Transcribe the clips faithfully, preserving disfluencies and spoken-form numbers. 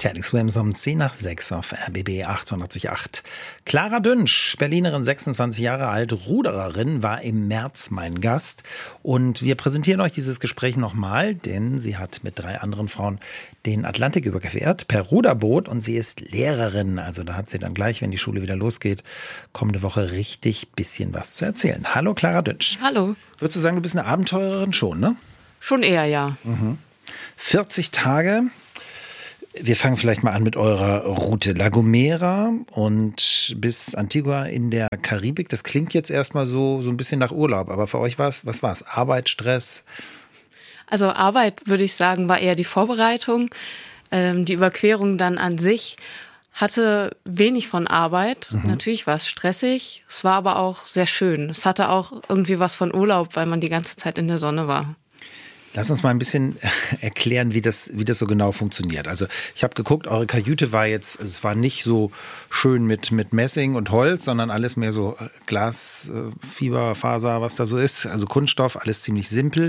Teddy Swims um zehn nach sechs auf R B B achtundachtzig Komma acht. Clara Dünsch, Berlinerin, sechsundzwanzig Jahre alt, Rudererin, war im März mein Gast. Und wir präsentieren euch dieses Gespräch nochmal, denn sie hat mit drei anderen Frauen den Atlantik überquert per Ruderboot und sie ist Lehrerin. Also da hat sie dann gleich, wenn die Schule wieder losgeht, kommende Woche richtig bisschen was zu erzählen. Hallo Clara Dünsch. Hallo. Würdest du sagen, du bist eine Abenteurerin schon, ne? Schon eher, ja. Mhm. vierzig Tage. Wir fangen vielleicht mal an mit eurer Route. La Gomera und bis Antigua in der Karibik. Das klingt jetzt erstmal so, so ein bisschen nach Urlaub. Aber für euch war es, was war es? Arbeit, Stress? Also Arbeit, würde ich sagen, war eher die Vorbereitung. Ähm, die Überquerung dann an sich hatte wenig von Arbeit. Mhm. Natürlich war es stressig. Es war aber auch sehr schön. Es hatte auch irgendwie was von Urlaub, weil man die ganze Zeit in der Sonne war. Lass uns mal ein bisschen erklären, wie das, wie das so genau funktioniert. Also ich habe geguckt, eure Kajüte war jetzt, es war nicht so schön mit, mit Messing und Holz, sondern alles mehr so Glas, Fiberfaser, was da so ist. Also Kunststoff, alles ziemlich simpel.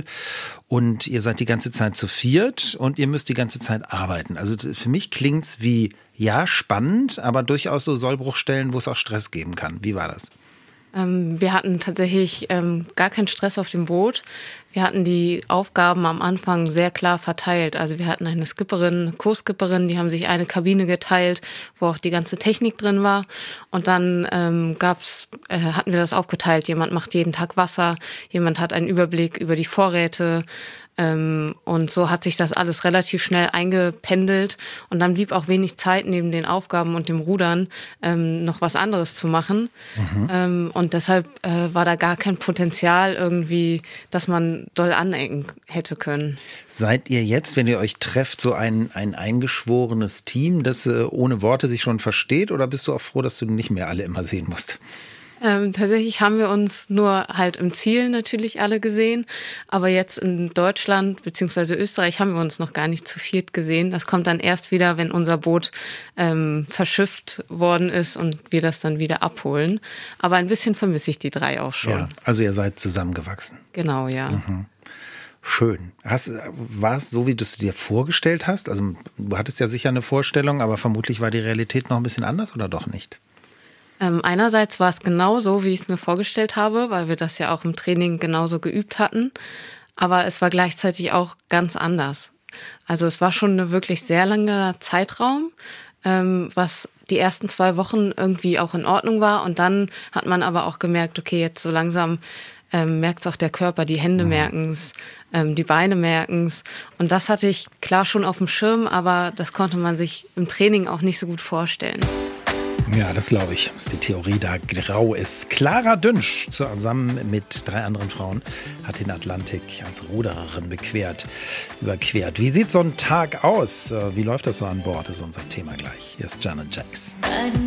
Und ihr seid die ganze Zeit zu viert und ihr müsst die ganze Zeit arbeiten. Also für mich klingt's wie, ja, spannend, aber durchaus so Sollbruchstellen, wo es auch Stress geben kann. Wie war das? Ähm, wir hatten tatsächlich ähm, gar keinen Stress auf dem Boot. Wir hatten die Aufgaben am Anfang sehr klar verteilt. Also wir hatten eine Skipperin, eine Co-Skipperin, die haben sich eine Kabine geteilt, wo auch die ganze Technik drin war. Und dann ähm, gab's, äh, hatten wir das aufgeteilt. Jemand macht jeden Tag Wasser, jemand hat einen Überblick über die Vorräte. Ähm, und so hat sich das alles relativ schnell eingependelt. Und dann blieb auch wenig Zeit, neben den Aufgaben und dem Rudern ähm, noch was anderes zu machen. Mhm. Ähm, und deshalb äh, war da gar kein Potenzial irgendwie, dass man doll anecken hätte können. Seid ihr jetzt, wenn ihr euch trefft, so ein, ein eingeschworenes Team, das äh, ohne Worte sich schon versteht? Oder bist du auch froh, dass du nicht mehr alle immer sehen musst? Ähm, tatsächlich haben wir uns nur halt im Ziel natürlich alle gesehen, aber jetzt in Deutschland bzw. Österreich haben wir uns noch gar nicht zu viert gesehen. Das kommt dann erst wieder, wenn unser Boot ähm, verschifft worden ist und wir das dann wieder abholen. Aber ein bisschen vermisse ich die drei auch schon. Ja, also ihr seid zusammengewachsen. Genau, ja. Mhm. Schön. Hast, war es so, wie du es dir vorgestellt hast? Also du hattest ja sicher eine Vorstellung, aber vermutlich war die Realität noch ein bisschen anders oder doch nicht? Ähm, einerseits war es genauso, wie ich es mir vorgestellt habe, weil wir das ja auch im Training genauso geübt hatten. Aber es war gleichzeitig auch ganz anders. Also es war schon eine wirklich sehr langer Zeitraum, ähm, was die ersten zwei Wochen irgendwie auch in Ordnung war. Und dann hat man aber auch gemerkt, okay, jetzt so langsam ähm, merkt es auch der Körper, die Hände mhm. merken es, ähm, die Beine merken es. Und das hatte ich klar schon auf dem Schirm, aber das konnte man sich im Training auch nicht so gut vorstellen. Ja, das glaube ich, dass die Theorie da grau ist. Clara Dünsch zusammen mit drei anderen Frauen hat den Atlantik als Rudererin bequert, überquert. Wie sieht so ein Tag aus? Wie läuft das so an Bord? Das ist unser Thema gleich. Hier ist Janet Jackson.